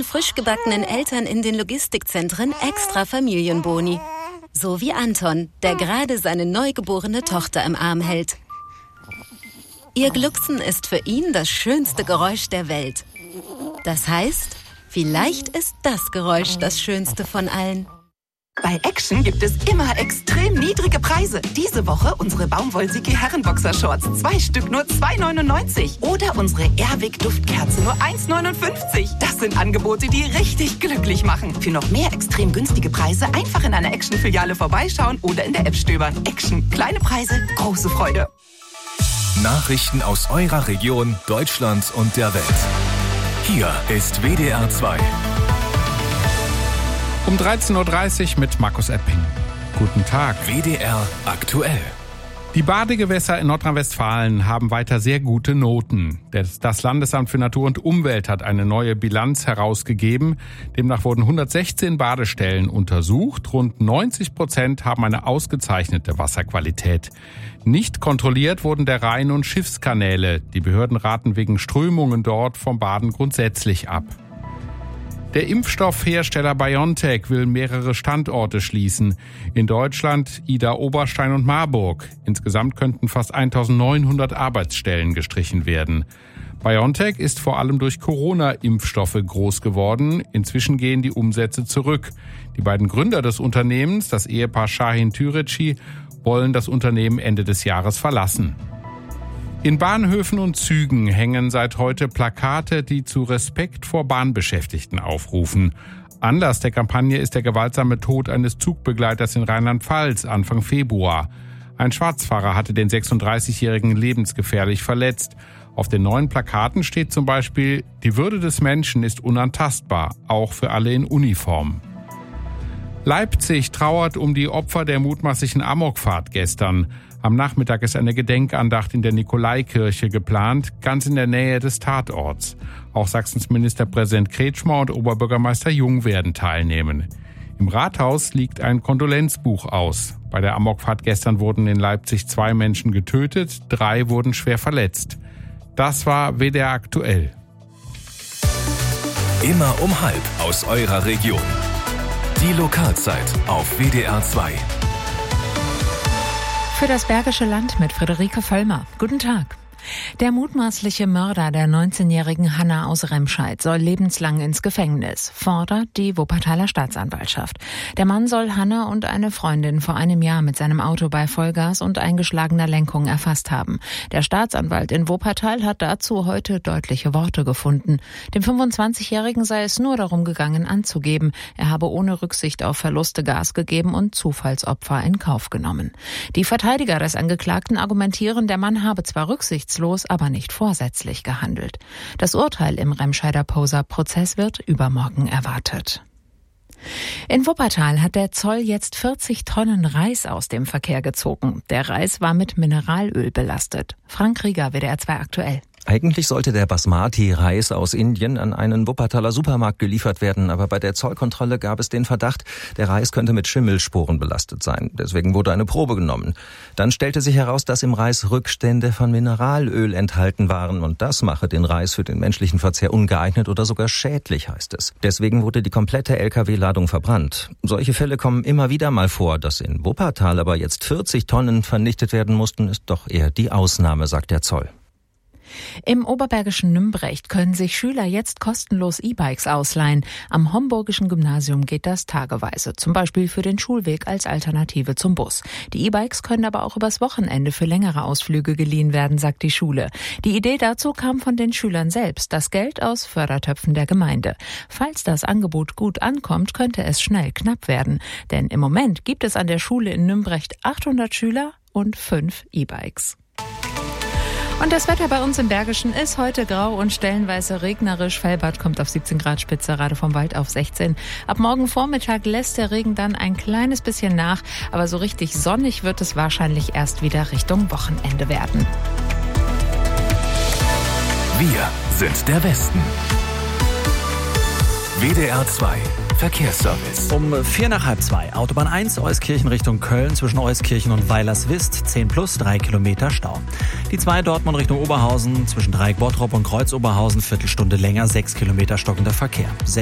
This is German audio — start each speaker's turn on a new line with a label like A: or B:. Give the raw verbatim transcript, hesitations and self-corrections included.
A: frisch gebackenen Eltern in den Logistikzentren extra Familienboni. So wie Anton, der gerade seine neugeborene Tochter im Arm hält. Ihr Glucksen ist für ihn das schönste Geräusch der Welt. Das heißt, vielleicht ist das Geräusch das schönste von allen.
B: Bei Action gibt es immer extrem niedrige Preise. Diese Woche unsere Baumwollsiki Herrenboxershorts. Zwei Stück nur zwei neunundneunzig. Oder unsere Airwick Duftkerze nur eins neunundfünfzig. Das sind Angebote, die richtig glücklich machen. Für noch mehr extrem günstige Preise einfach in einer Action-Filiale vorbeischauen oder in der App stöbern. Action. Kleine Preise, große Freude.
C: Nachrichten aus eurer Region, Deutschland und der Welt. Hier ist W D R zwei.
D: Um dreizehn Uhr dreißig mit Markus Epping. Guten Tag.
C: W D R aktuell.
D: Die Badegewässer in Nordrhein-Westfalen haben weiter sehr gute Noten. Das Landesamt für Natur und Umwelt hat eine neue Bilanz herausgegeben. Demnach wurden hundertsechzehn Badestellen untersucht. Rund neunzig Prozent haben eine ausgezeichnete Wasserqualität. Nicht kontrolliert wurden der Rhein- und Schiffskanäle. Die Behörden raten wegen Strömungen dort vom Baden grundsätzlich ab. Der Impfstoffhersteller BioNTech will mehrere Standorte schließen. In Deutschland, Ida Oberstein und Marburg. Insgesamt könnten fast eintausendneunhundert Arbeitsstellen gestrichen werden. BioNTech ist vor allem durch Corona-Impfstoffe groß geworden. Inzwischen gehen die Umsätze zurück. Die beiden Gründer des Unternehmens, das Ehepaar Shahin Türeci, wollen das Unternehmen Ende des Jahres verlassen. In Bahnhöfen und Zügen hängen seit heute Plakate, die zu Respekt vor Bahnbeschäftigten aufrufen. Anlass der Kampagne ist der gewaltsame Tod eines Zugbegleiters in Rheinland-Pfalz Anfang Februar. Ein Schwarzfahrer hatte den sechsunddreißigjährigen lebensgefährlich verletzt. Auf den neuen Plakaten steht zum Beispiel: Die Würde des Menschen ist unantastbar, auch für alle in Uniform. Leipzig trauert um die Opfer der mutmaßlichen Amokfahrt gestern. Am Nachmittag ist eine Gedenkandacht in der Nikolaikirche geplant, ganz in der Nähe des Tatorts. Auch Sachsens Ministerpräsident Kretschmer und Oberbürgermeister Jung werden teilnehmen. Im Rathaus liegt ein Kondolenzbuch aus. Bei der Amokfahrt gestern wurden in Leipzig zwei Menschen getötet, drei wurden schwer verletzt. Das war W D R aktuell.
C: Immer um halb aus eurer Region. Die Lokalzeit auf W D R zwei.
E: Für das Bergische Land mit Friederike Völlmer. Guten Tag. Der mutmaßliche Mörder der neunzehnjährigen Hanna aus Remscheid soll lebenslang ins Gefängnis, fordert die Wuppertaler Staatsanwaltschaft. Der Mann soll Hanna und eine Freundin vor einem Jahr mit seinem Auto bei Vollgas und eingeschlagener Lenkung erfasst haben. Der Staatsanwalt in Wuppertal hat dazu heute deutliche Worte gefunden. Dem fünfundzwanzigjährigen sei es nur darum gegangen, anzugeben, er habe ohne Rücksicht auf Verluste Gas gegeben und Zufallsopfer in Kauf genommen. Die Verteidiger des Angeklagten argumentieren, der Mann habe zwar rücksichtslos, aber nicht vorsätzlich gehandelt. Das Urteil im Remscheider Poser-Prozess wird übermorgen erwartet. In Wuppertal hat der Zoll jetzt vierzig Tonnen Reis aus dem Verkehr gezogen. Der Reis war mit Mineralöl belastet. Frank Rieger, W D R zwei aktuell.
F: Eigentlich sollte der Basmati-Reis aus Indien an einen Wuppertaler Supermarkt geliefert werden, aber bei der Zollkontrolle gab es den Verdacht, der Reis könnte mit Schimmelsporen belastet sein. Deswegen wurde eine Probe genommen. Dann stellte sich heraus, dass im Reis Rückstände von Mineralöl enthalten waren und das mache den Reis für den menschlichen Verzehr ungeeignet oder sogar schädlich, heißt es. Deswegen wurde die komplette L K W-Ladung verbrannt. Solche Fälle kommen immer wieder mal vor. Dass in Wuppertal aber jetzt vierzig Tonnen vernichtet werden mussten, ist doch eher die Ausnahme, sagt der Zoll.
E: Im oberbergischen Nümbrecht können sich Schüler jetzt kostenlos E-Bikes ausleihen. Am Homburgischen Gymnasium geht das tageweise, zum Beispiel für den Schulweg als Alternative zum Bus. Die E-Bikes können aber auch übers Wochenende für längere Ausflüge geliehen werden, sagt die Schule. Die Idee dazu kam von den Schülern selbst, das Geld aus Fördertöpfen der Gemeinde. Falls das Angebot gut ankommt, könnte es schnell knapp werden. Denn im Moment gibt es an der Schule in Nümbrecht achthundert Schüler und fünf E-Bikes. Und das Wetter bei uns im Bergischen ist heute grau und stellenweise regnerisch. Velbert kommt auf siebzehn Grad, Spitze, Rade vom Wald auf sechzehn. Ab morgen Vormittag lässt der Regen dann ein kleines bisschen nach. Aber so richtig sonnig wird es wahrscheinlich erst wieder Richtung Wochenende werden.
C: Wir sind der Westen. W D R zwei Verkehrsservice.
G: Um vier nach halb zwei. Autobahn eins, Euskirchen Richtung Köln, zwischen Euskirchen und Weilerswist, zehn plus, drei Kilometer Stau. Die zwei Dortmund Richtung Oberhausen, zwischen Dreieck Bottrop und Kreuz Oberhausen, Viertelstunde länger, sechs Kilometer stockender Verkehr.